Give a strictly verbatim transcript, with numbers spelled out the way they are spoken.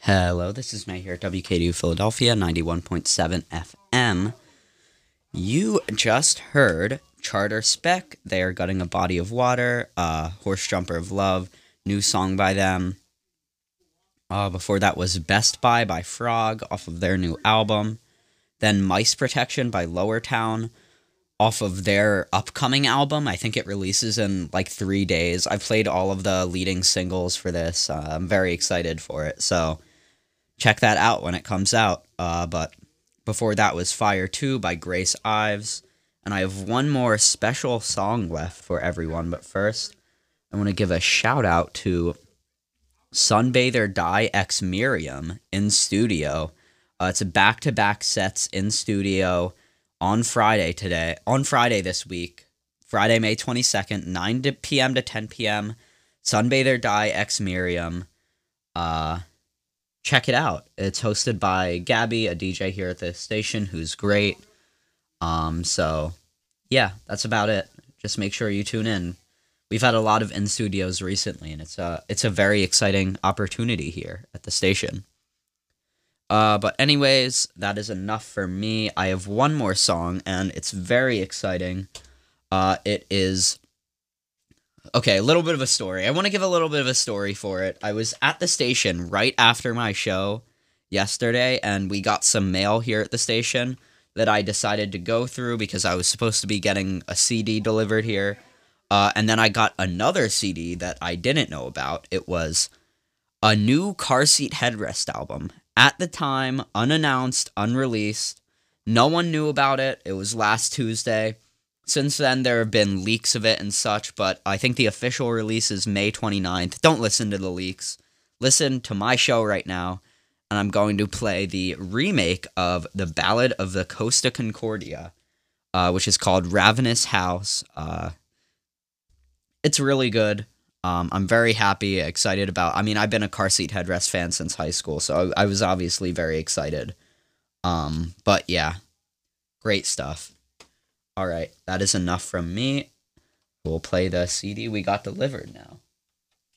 Hello, this is May here at W K D U Philadelphia, ninety-one point seven F M. You just heard Charter Spec. They are Gutting a Body of Water, uh, Horse Jumper of Love, new song by them. Uh, before that was Best Buy by Frog off of their new album. Then Mice Protection by Lower Town off of their upcoming album. I think it releases in like three days. I played all of the leading singles for this. Uh, I'm very excited for it. So check that out when it comes out. Uh, but before that was Fire two by Grace Ives. And I have one more special song left for everyone. But first, I want to give a shout out to Sunbather Die X Miriam in studio. Uh, it's a back-to-back sets in studio on Friday today. On Friday this week. Friday, May twenty-second, nine p.m. to ten p.m. Sunbather Die X Miriam. Uh... Check it out. It's hosted by Gabby, a D J here at the station who's great. Um, so, yeah, that's about it. Just make sure you tune in. We've had a lot of in-studios recently, and it's a, it's a very exciting opportunity here at the station. Uh, but anyways, that is enough for me. I have one more song, and it's very exciting. Uh, it is... Okay, a little bit of a story. I want to give a little bit of a story for it. I was at the station right after my show yesterday, and we got some mail here at the station that I decided to go through because I was supposed to be getting a C D delivered here. Uh, and then I got another C D that I didn't know about. It was a new Car Seat Headrest album. At the time, unannounced, unreleased. No one knew about it. It was last Tuesday. Since then, there have been leaks of it and such, but I think the official release is May twenty-ninth. Don't listen to the leaks. Listen to my show right now, and I'm going to play the remake of the Ballad of the Costa Concordia, uh, which is called Ravenous House. Uh, it's really good. Um, I'm very happy, excited about... I mean, I've been a Car Seat Headrest fan since high school, so I, I was obviously very excited. Um, but yeah, great stuff. All right, that is enough from me. We'll play the C D we got delivered now.